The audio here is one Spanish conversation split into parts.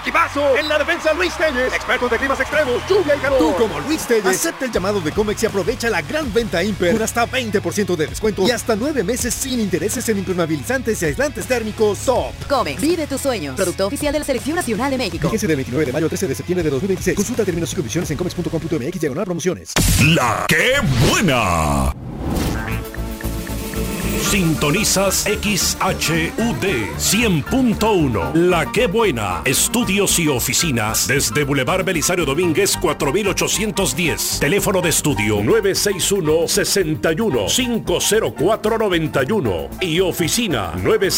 equipazo! En la defensa, Luis Telles, expertos de climas extremos, lluvia y calor. Tú, como Luis Telles, acepta el llamado de Comex y aprovecha la gran venta Imper con hasta 20% de descuento y hasta 9 meses sin intereses en impermeabilizantes y aislantes térmicos Top. Comex, vive tus sueños. Producto oficial de la Selección Nacional de México. Fíjese de 29 de mayo a 13 de septiembre de 2026. Consulta términos y condiciones en comex.com.mx/promociones. La que buena. Sintonizas XHUD 100.1. La que buena. Estudios y oficinas desde Boulevard Belisario Domínguez 4810. Teléfono de estudio 961-61-50491 y oficina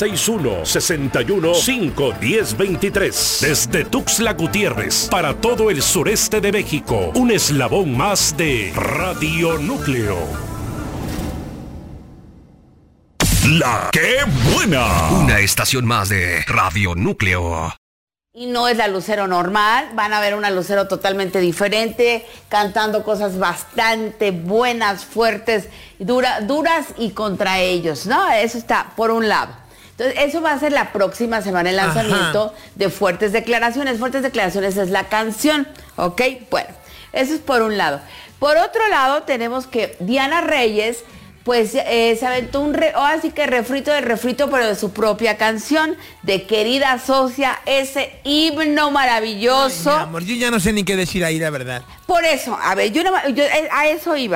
961-61-51023. Desde Tuxtla Gutiérrez para todo el sureste de México. Un eslabón más de Radio Núcleo. La que buena. Una estación más de Radio Núcleo. Y no es la Lucero normal, van a ver una Lucero totalmente diferente, cantando cosas bastante buenas, fuertes, duras y contra ellos, ¿no? Eso está por un lado. Entonces, eso va a ser la próxima semana el lanzamiento de Fuertes Declaraciones. Fuertes Declaraciones es la canción, ¿ok? Bueno, eso es por un lado. Por otro lado, tenemos que Diana Reyes pues se aventó así que refrito del refrito, pero de su propia canción, de Querida Socia, ese himno maravilloso. Ay, mi amor, yo ya no sé ni qué decir ahí, la verdad. Por eso, a ver, yo a eso iba.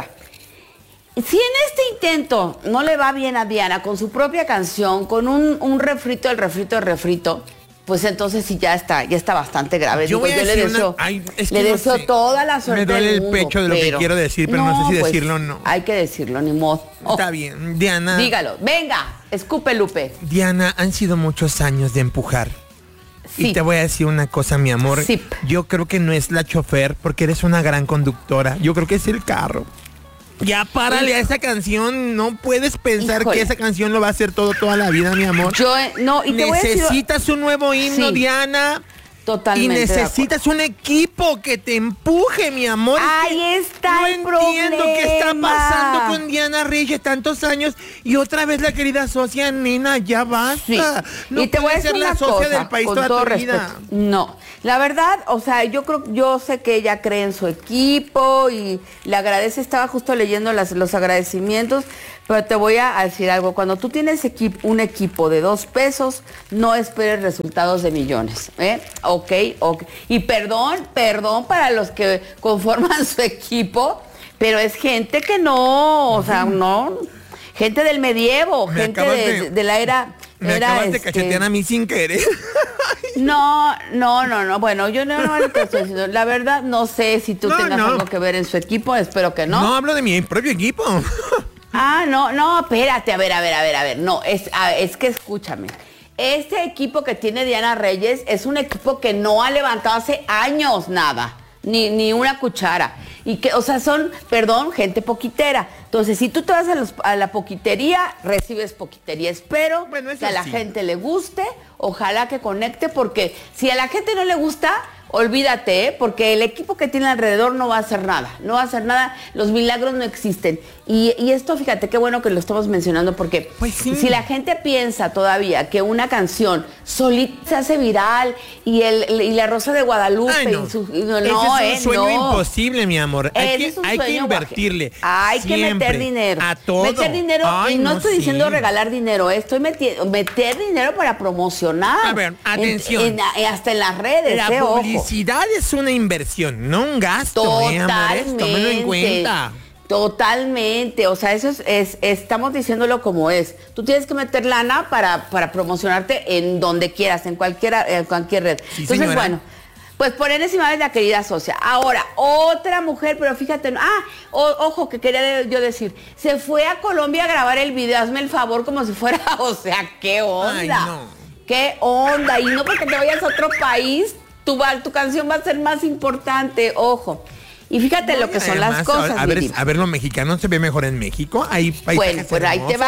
Si en este intento no le va bien a Diana con su propia canción, con un refrito del refrito del refrito, pues entonces sí ya está bastante grave. Yo le deseo, le deseo toda la suerte. Me duele del mundo, el pecho de lo que quiero decir, pero no sé si pues, decirlo o no. Hay que decirlo, ni modo. Está bien, Diana. Dígalo, venga, escupe, Lupe. Diana, han sido muchos años de empujar. Sí. Y te voy a decir una cosa, mi amor. Sí. Yo creo que no es la chofer, porque eres una gran conductora. Yo creo que es el carro. Ya párale a esa canción, no puedes pensar que esa canción lo va a hacer toda la vida, mi amor. Y te necesitas un nuevo himno, Diana. Totalmente. Y necesitas un equipo que te empuje, mi amor. Ahí está el problema. No entiendo qué está pasando con Diana Reyes tantos años y otra vez la querida socia, nena, ya basta. Sí. No y te voy a decir ser la socia del país toda tu vida. No, la verdad, o sea, yo sé que ella cree en su equipo y le agradece, estaba justo leyendo los agradecimientos, pero te voy a decir algo, cuando tú tienes un equipo de 2 pesos, no esperes resultados de millones, ¿eh? Ok. Y perdón para los que conforman su equipo, pero es gente que no, o sea, no, gente del medievo, gente de la era... Me acabas de cachetear a mí sin querer. No, bueno, yo no lo que estoy diciendo. La verdad, no sé si tú tengas algo que ver en su equipo, espero que no. No hablo de mi propio equipo. No, espérate, a ver, no, es que escúchame. Este equipo que tiene Diana Reyes es un equipo que no ha levantado hace años nada, ni una cuchara. Y que, o sea, son, gente poquitera. Entonces, si tú te vas a la poquitería, recibes poquitería. Espero que a la gente le guste, ojalá que conecte, porque si a la gente no le gusta, olvídate, porque el equipo que tiene alrededor no va a hacer nada, los milagros no existen. Y esto, fíjate, qué bueno que lo estamos mencionando, porque si la gente piensa todavía que una canción solita se hace viral y la Rosa de Guadalupe... Ay, no. Ese es un sueño imposible, mi amor. Hay que invertirle. Hay que meter dinero. A todo. Meter dinero, y no estoy diciendo regalar dinero, estoy meter dinero para promocionar. A ver, atención. Hasta en las redes, la publicidad es una inversión, no un gasto. Totalmente. Tómalo en cuenta. Totalmente, o sea, eso estamos diciéndolo como es. Tú tienes que meter lana para promocionarte en donde quieras, en cualquier red. Sí, entonces, señora. bueno, pues por enésima vez la querida socia. Ahora, otra mujer, pero fíjate, ojo, que quería yo decir, se fue a Colombia a grabar el video, hazme el favor, como si fuera, o sea, ¿qué onda? Ay, no. ¿Qué onda? Y no porque te vayas a otro país, tu canción va a ser más importante, ojo. Y fíjate lo que son las cosas. A ver, lo mexicano se ve mejor en México. Hay paisajes bueno, pues ahí te va.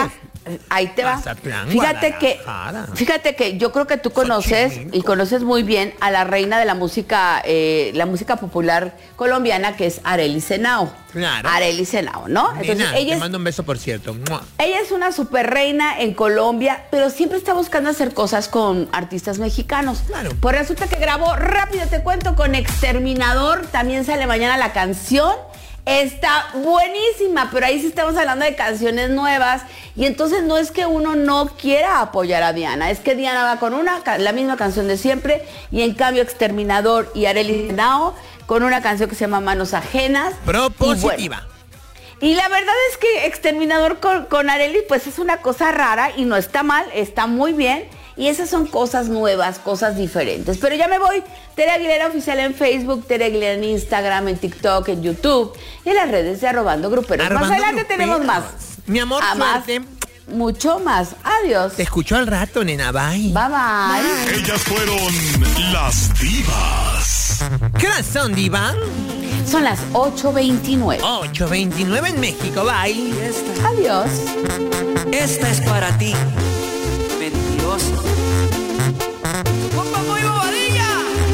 Ahí te va. Mazatlán, Fíjate que yo creo que tú conoces y conoces muy bien a la reina de la música popular colombiana, que es Arely Henao. Claro. Arely Henao, ¿no? Entonces, te mando un beso, por cierto. Ella es una super reina en Colombia, pero siempre está buscando hacer cosas con artistas mexicanos. Claro. Pues resulta que grabó, rápido te cuento, con Exterminador. También sale mañana la canción. Está buenísima, pero ahí sí estamos hablando de canciones nuevas. Y entonces no es que uno no quiera apoyar a Diana, es que Diana va con la misma canción de siempre, y en cambio Exterminador y Arely Henao con una canción que se llama Manos Ajenas. Propositiva. Y la verdad es que Exterminador con Arely, pues es una cosa rara y no está mal, está muy bien. Y esas son cosas nuevas, cosas diferentes. Pero ya me voy. Tere Aguilera Oficial en Facebook, Tere Aguilera en Instagram, en TikTok, en YouTube, y en las redes de Arrobando Gruperos. Más adelante tenemos más. Mi amor, suerte. Mucho más. Adiós. Te escucho al rato, nena. Bye. Bye, bye. Ellas fueron las divas. ¿Qué horas son, diva? Son las 8:29. 8:29 en México. Bye. Adiós. Esta es para ti.